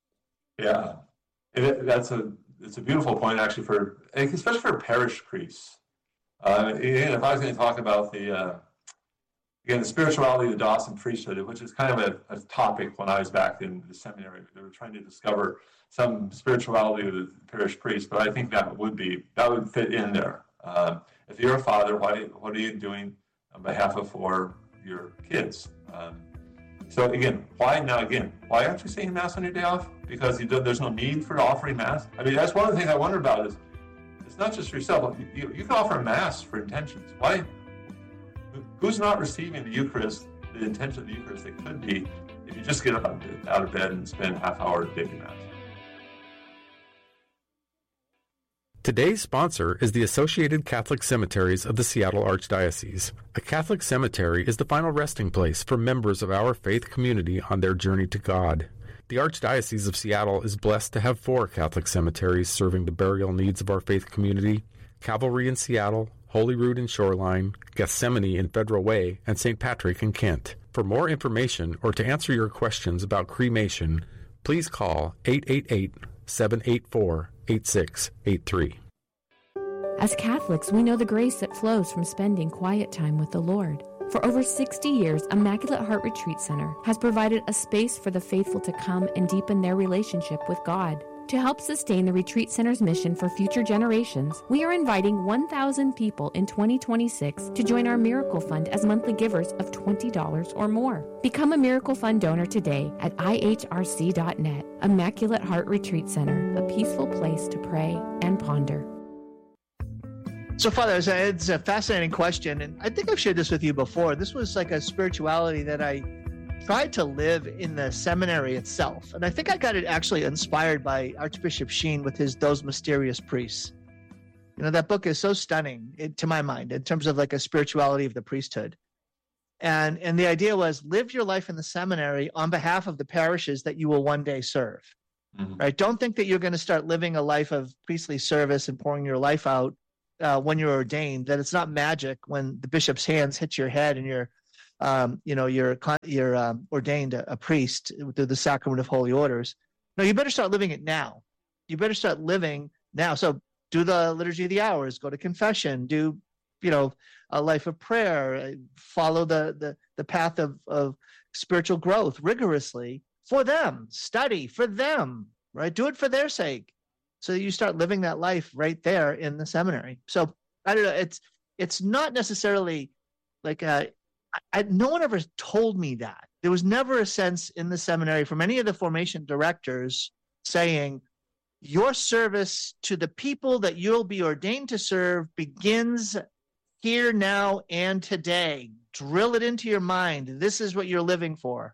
Yeah, it, that's a it's a beautiful point, actually, for especially for parish priests. Uh, if I was going to talk about the uh, again the spirituality of the Dawson priesthood, which is kind of a, a topic when I was back in the seminary, they were trying to discover some spirituality of the parish priest, but I think that would be that would fit in there. Um, if you're a father, why what are you doing on behalf of for your kids? Um, so again, why now? Again, why aren't you saying Mass on your day off? Because you do, there's no need for offering Mass. I mean, that's one of the things I wonder about. Is it's not just for yourself. You, you can offer Mass for intentions. Why? Who's not receiving the Eucharist, the intention of the Eucharist? It could be if you just get up out of bed and spend half hour daily Mass. Today's sponsor is the Associated Catholic Cemeteries of the Seattle Archdiocese. A Catholic cemetery is the final resting place for members of our faith community on their journey to God. The Archdiocese of Seattle is blessed to have four Catholic cemeteries serving the burial needs of our faith community: Calvary in Seattle, Holyrood in Shoreline, Gethsemane in Federal Way, and Saint Patrick in Kent. For more information or to answer your questions about cremation, please call eight eight eight, seven eight four, eight six eight three. As Catholics, we know the grace that flows from spending quiet time with the Lord. For over sixty years, Immaculate Heart Retreat Center has provided a space for the faithful to come and deepen their relationship with God. To help sustain the Retreat Center's mission for future generations, we are inviting one thousand people in twenty twenty-six to join our Miracle Fund as monthly givers of twenty dollars or more. Become a Miracle Fund donor today at I H R C dot net. Immaculate Heart Retreat Center, a peaceful place to pray and ponder. So, Father, it's a fascinating question, and I think I've shared this with you before. This was like a spirituality that I tried to live in the seminary itself. And I think I got it actually inspired by Archbishop Sheen with his Those Mysterious Priests. You know, that book is so stunning it, to my mind in terms of like a spirituality of the priesthood. And and the idea was live your life in the seminary on behalf of the parishes that you will one day serve. Mm-hmm. Right? Don't think that you're going to start living a life of priestly service and pouring your life out uh, when you're ordained, that it's not magic when the bishop's hands hit your head and you're Um, you know, you're you're um, ordained a, a priest through the sacrament of holy orders. No, you better start living it now. You better start living now. So do the liturgy of the hours, go to confession, do, you know, a life of prayer, follow the the, the path of, of spiritual growth rigorously for them, study for them, right? Do it for their sake. So you start living that life right there in the seminary. So I don't know, it's it's not necessarily like a I, no one ever told me that. There was never a sense in the seminary from any of the formation directors saying, your service to the people that you'll be ordained to serve begins here, now, and today. Drill it into your mind. This is what you're living for.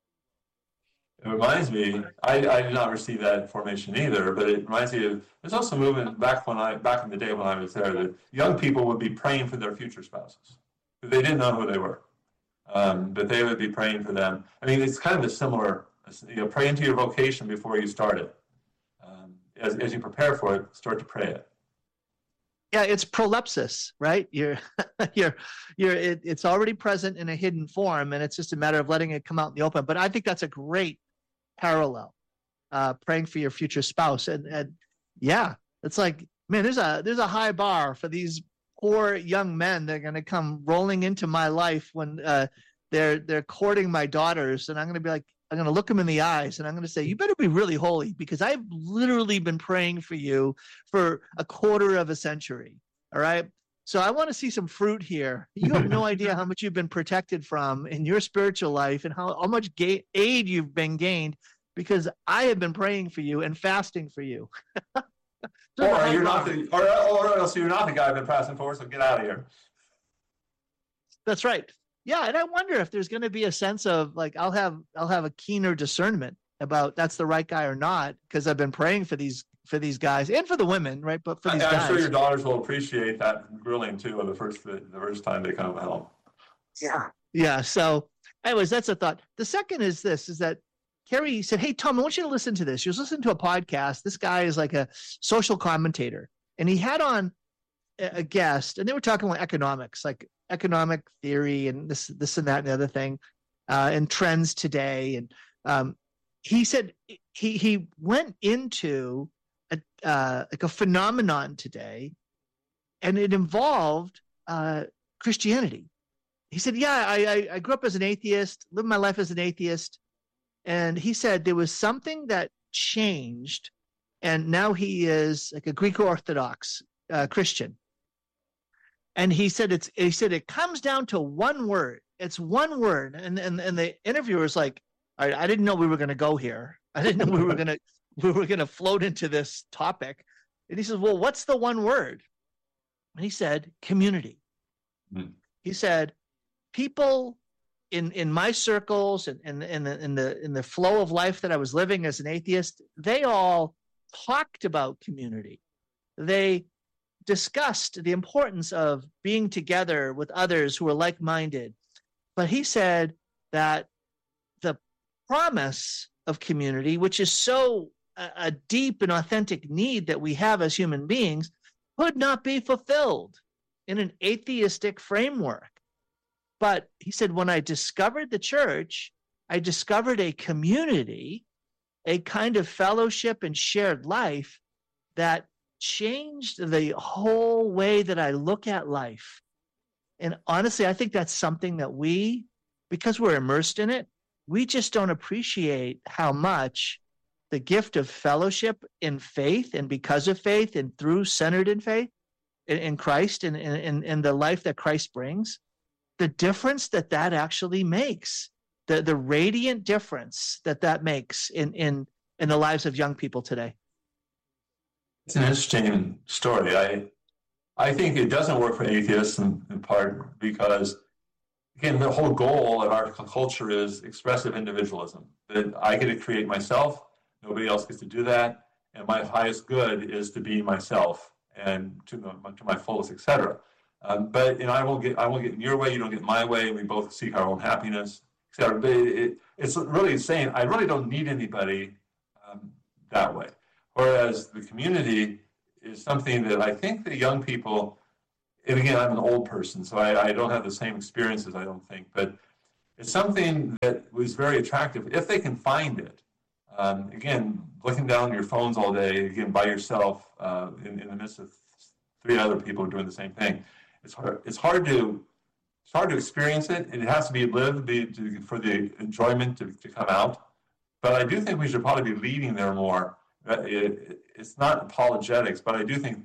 It reminds me, I, I did not receive that information either, but it reminds me of, there's also a movement back when I back in the day when I was there, that young people would be praying for their future spouses. They didn't know who they were, um, but they would be praying for them. I mean, it's kind of a similar, you know, pray into your vocation before you start it. Um, as, as you prepare for it, start to pray it. Yeah, it's prolepsis, right? You're, you're, you're. It, it's already present in a hidden form, and it's just a matter of letting it come out in the open. But I think that's a great parallel, uh, praying for your future spouse, and and yeah, it's like, man, there's a there's a high bar for these poor young men that are going to come rolling into my life when uh, they're they're courting my daughters, and I'm going to be like, I'm going to look them in the eyes, and I'm going to say, you better be really holy, because I've literally been praying for you for a quarter of a century. All right, so I want to see some fruit here. You have no idea how much you've been protected from in your spiritual life, and how, how much ga- aid you've been gained, because I have been praying for you and fasting for you. Or you're not the, or, or else you're not the guy I've been passing for, so get out of here. That's right. Yeah, and I wonder if there's going to be a sense of like I'll have I'll have a keener discernment about that's the right guy or not, because I've been praying for these for these guys and for the women, right? But for these I'm guys, sure your daughters will appreciate that grilling too, the first the first time they come home. Yeah, yeah. So, anyways, that's a thought. The second is this: is that Carrie said, hey, Tom, I want you to listen to this. She was listening to a podcast. This guy is like a social commentator, and he had on a guest, and they were talking about economics, like economic theory and this, this and that and the other thing, uh, and trends today. And um, he said he he went into a, uh, like a phenomenon today, and it involved uh, Christianity. He said, yeah, I, I, I grew up as an atheist, lived my life as an atheist. And he said there was something that changed, and now he is like a Greek Orthodox uh, Christian. And he said it's he said it comes down to one word. It's one word. And and, and the interviewer's like, all right, I didn't know we were going to go here. I didn't know we were going to we were going to float into this topic. And he says, well, what's the one word? And he said, community. Mm. He said, people in in my circles and in, in, in, in the in the flow of life that I was living as an atheist, they all talked about community. They discussed the importance of being together with others who are like-minded. But he said that the promise of community, which is so a, a deep and authentic need that we have as human beings, could not be fulfilled in an atheistic framework. But he said, when I discovered the church, I discovered a community, a kind of fellowship and shared life that changed the whole way that I look at life. And honestly, I think that's something that we, because we're immersed in it, we just don't appreciate how much the gift of fellowship in faith and because of faith and through centered in faith in, in Christ and in, in the life that Christ brings, the difference that that actually makes, the, the radiant difference that that makes in, in, in the lives of young people today. It's an interesting story. I I think it doesn't work for atheists in, in part because again, the whole goal of our culture is expressive individualism, that I get to create myself, nobody else gets to do that, and my highest good is to be myself and to, to my fullest, et cetera. Um, but you know, I won't get I won't get in your way, you don't get my way, we both seek our own happiness, et cetera. But it, it, it's really saying I really don't need anybody um, that way. Whereas the community is something that I think the young people, and again, I'm an old person, so I, I don't have the same experiences, I don't think, but it's something that was very attractive if they can find it. Um, again, looking down your phones all day, again, by yourself, uh, in, in the midst of three other people doing the same thing. It's hard, it's hard to it's hard to experience it. It has to be lived be, to, for the enjoyment to, to come out. But I do think we should probably be leading there more. It, it's not apologetics, but I do think,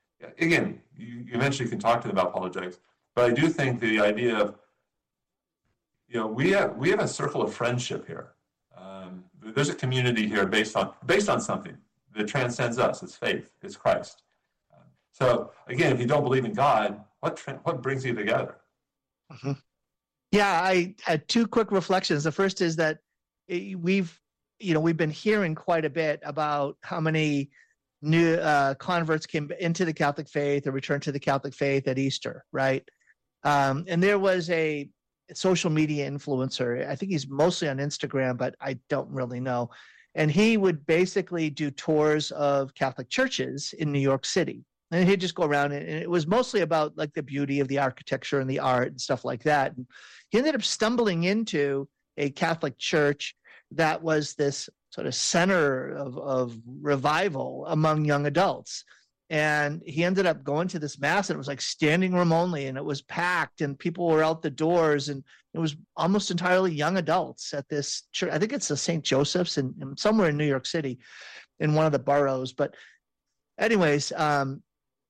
again, you, you eventually can talk to them about apologetics, but I do think the idea of, you know, we have we have a circle of friendship here. Um, there's a community here based on based on something that transcends us. It's faith. It's Christ. Uh, so again, if you don't believe in God, what tra- what brings you together? Mm-hmm. Yeah, I had two quick reflections. The first is that we've you know we've been hearing quite a bit about how many new uh, converts came into the Catholic faith or returned to the Catholic faith at Easter, right? Um, and there was a social media influencer. I think he's mostly on Instagram, but I don't really know. And he would basically do tours of Catholic churches in New York City. And he'd just go around, and it was mostly about like the beauty of the architecture and the art and stuff like that. And he ended up stumbling into a Catholic church that was this sort of center of, of revival among young adults. And he ended up going to this mass, and it was like standing room only, and it was packed, and people were out the doors, and it was almost entirely young adults at this church. I think it's the Saint Joseph's in, in somewhere in New York City, in one of the boroughs. But anyways, um,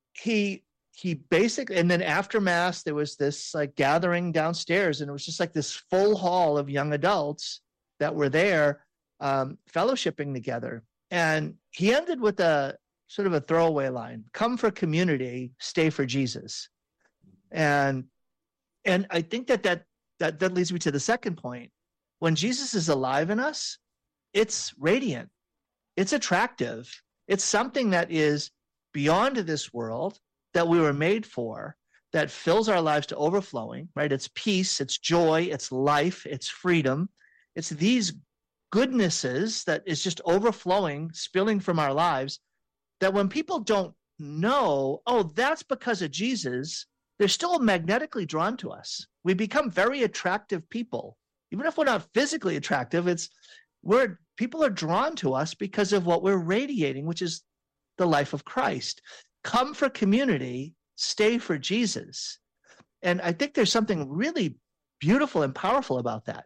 he he basically, and then after mass, there was this like gathering downstairs, and it was just like this full hall of young adults that were there, um, fellowshipping together. And he ended with a sort of a throwaway line: come for community, stay for Jesus. And and I think that that that, that leads me to the second point. When Jesus is alive in us, it's radiant, it's attractive, it's something that is beyond this world, that we were made for, that fills our lives to overflowing, right? It's peace, it's joy, it's life, it's freedom. It's these goodnesses that is just overflowing, spilling from our lives, that when people don't know, oh, that's because of Jesus, they're still magnetically drawn to us. We become very attractive people. Even if we're not physically attractive, it's we're people are drawn to us because of what we're radiating, which is the life of Christ. Come for community, stay for Jesus. And I think there's something really beautiful and powerful about that.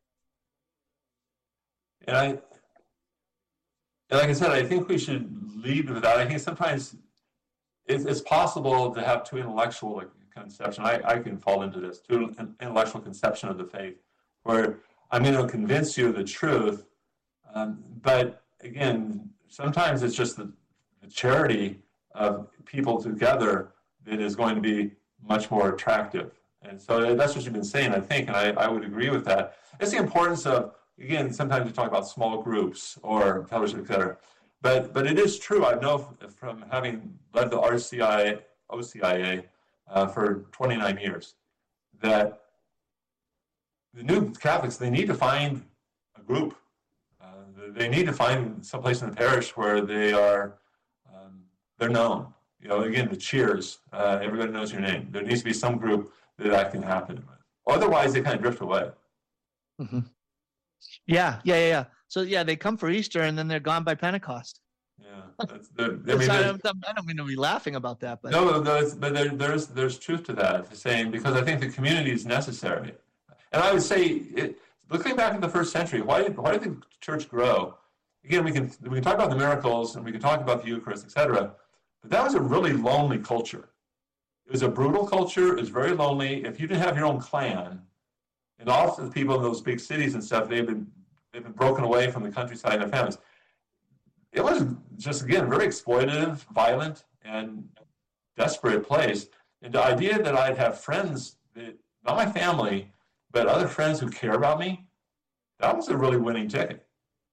And I, and like I said, I think we should lead with that. I think sometimes it's, it's possible to have too intellectual a conception. I, I can fall into this, too intellectual conception of the faith, where I'm going to convince you of the truth. Um, but again, sometimes it's just the, the charity of people together that is going to be much more attractive. And so that's what you've been saying, I think, and I, I would agree with that. It's the importance of, again, sometimes we talk about small groups or fellowship, et cetera. But, but it is true. I know from having led the R C I A, O C I A uh, for twenty-nine years, that the new Catholics, they need to find a group. Uh, they need to find someplace in the parish where they are, um, they're known. You know, again, the cheers, uh, everybody knows your name. There needs to be some group that that can happen with. Otherwise, they kind of drift away. Mm-hmm. Yeah, yeah, yeah, yeah. So, yeah, they come for Easter, and then they're gone by Pentecost. Yeah. That's, I, mean, I, don't, I don't mean to be laughing about that. But no, no but there, there's, there's truth to that, saying, because I think the community is necessary. And I would say, it, looking back in the first century, why did, why did the church grow? Again, we can, we can talk about the miracles, and we can talk about the Eucharist, et cetera, but that was a really lonely culture. It was a brutal culture. It was very lonely. If you didn't have your own clan, and often the people in those big cities and stuff, they've been they've been broken away from the countryside and their families. It was just, again, very exploitative, violent, and desperate place. And the idea that I'd have friends, that, not my family, But other friends who care about me, that was a really winning ticket.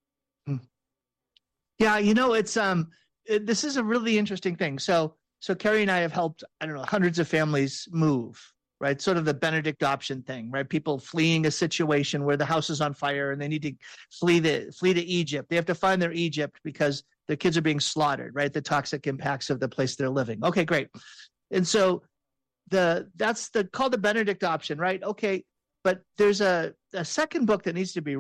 Yeah, you know, it's um, it, this is a really interesting thing. So, so Carrie and I have helped, I don't know, hundreds of families move, right? Sort of the Benedict option thing, right? People fleeing a situation where the house is on fire and they need to flee the flee to Egypt. They have to find their Egypt because their kids are being slaughtered, right? The toxic impacts of the place they're living. Okay, great. And so the that's the called the Benedict option, right? Okay, but there's a, a second book that needs to be